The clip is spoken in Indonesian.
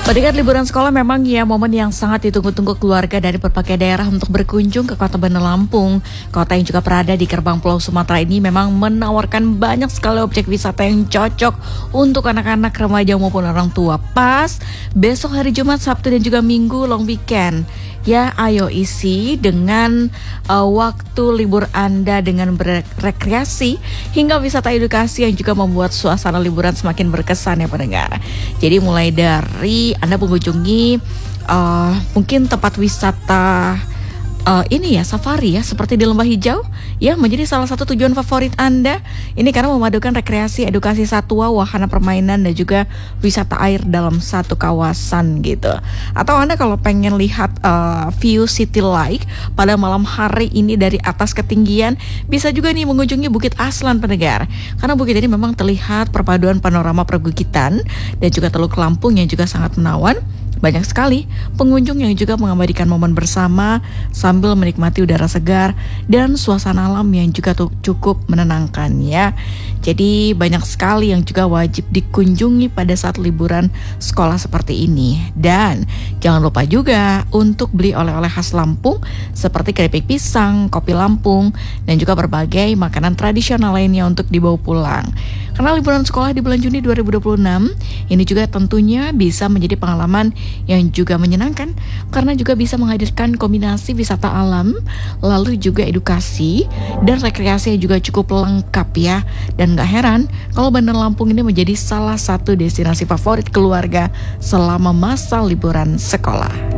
Mendekati liburan sekolah memang ya momen yang sangat ditunggu-tunggu keluarga dari berbagai daerah untuk berkunjung ke Kota Bandar Lampung. Kota yang juga berada di gerbang Pulau Sumatera ini memang menawarkan banyak sekali objek wisata yang cocok untuk anak-anak, remaja maupun orang tua. Pas besok hari Jumat, Sabtu dan juga Minggu long weekend. Ya, ayo isi dengan waktu libur Anda dengan berrekreasi hingga wisata edukasi yang juga membuat suasana liburan semakin berkesan ya pendengar. Jadi mulai dari Anda mengunjungi mungkin tempat wisata ini ya safari ya seperti di Lembah Hijau ya menjadi salah satu tujuan favorit Anda. Ini karena memadukan rekreasi, edukasi satwa, wahana permainan dan juga wisata air dalam satu kawasan gitu. Atau Anda kalau pengen lihat view city light pada malam hari ini dari atas ketinggian, bisa juga nih mengunjungi Bukit Aslan pendengar. Karena bukit ini memang terlihat perpaduan panorama perbukitan dan juga Teluk Lampung yang juga sangat menawan. Banyak sekali pengunjung yang juga mengabadikan momen bersama sambil menikmati udara segar dan suasana alam yang juga cukup menenangkan ya. Jadi banyak sekali yang juga wajib dikunjungi pada saat liburan sekolah seperti ini. Dan jangan lupa juga untuk beli oleh-oleh khas Lampung seperti keripik pisang, kopi Lampung, dan juga berbagai makanan tradisional lainnya untuk dibawa pulang. Karena liburan sekolah di bulan Juni 2026 ini juga tentunya bisa menjadi pengalaman yang juga menyenangkan karena juga bisa menghadirkan kombinasi wisata alam, lalu juga edukasi dan rekreasi yang juga cukup lengkap ya. Dan gak heran kalau Bandar Lampung ini menjadi salah satu destinasi favorit keluarga selama masa liburan sekolah.